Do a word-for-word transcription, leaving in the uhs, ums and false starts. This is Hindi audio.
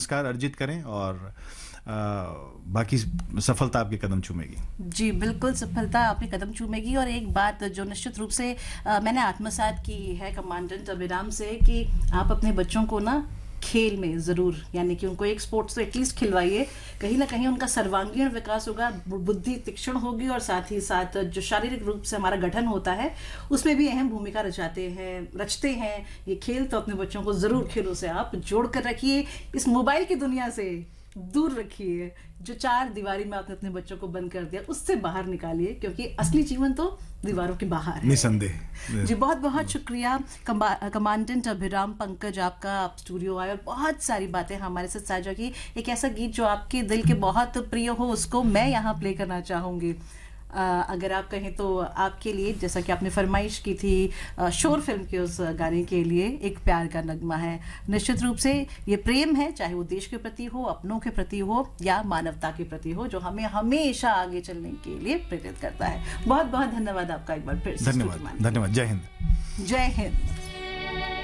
पुरस्कार अर्जित करें और आ, बाकी सफलता आपके कदम चूमेगी। जी बिल्कुल, सफलता आपके कदम चूमेगी। और एक बात जो निश्चित रूप से आ, मैंने आत्मसात की है कमांडेंट अभिराम से, कि आप अपने बच्चों को ना खेल में ज़रूर, यानी कि उनको एक स्पोर्ट्स तो एटलीस्ट खिलवाइए। कहीं ना कहीं उनका सर्वांगीण विकास होगा, बुद्धि तीक्ष्ण होगी, और साथ ही साथ जो शारीरिक रूप से हमारा गठन होता है उसमें भी अहम भूमिका रचाते हैं रचते हैं ये खेल। तो अपने बच्चों को ज़रूर खेलों से आप जोड़ कर रखिए, इस मोबाइल की दुनिया से दूर रखिए। जो चार दीवारी में आपने अपने बच्चों को बंद कर दिया उससे बाहर निकालिए, क्योंकि असली जीवन तो दीवारों के बाहर है। निसंदेह। जी बहुत बहुत शुक्रिया कमांडेंट अभिराम पंकज, आपका। आप स्टूडियो आए और बहुत सारी बातें हमारे साथ साझा की। एक ऐसा गीत जो आपके दिल के बहुत प्रिय हो उसको मैं यहाँ प्ले करना चाहूँगी। आ, अगर आप कहें तो आपके लिए, जैसा कि आपने फरमाइश की थी आ, शोर फिल्म के उस गाने के लिए, एक प्यार का नगमा है। निश्चित रूप से ये प्रेम है, चाहे वो देश के प्रति हो, अपनों के प्रति हो या मानवता के प्रति हो, जो हमें हमेशा आगे चलने के लिए प्रेरित करता है। बहुत बहुत धन्यवाद आपका एक बार फिर से। धन्यवाद, धन्यवाद। जय हिंद। जय हिंद।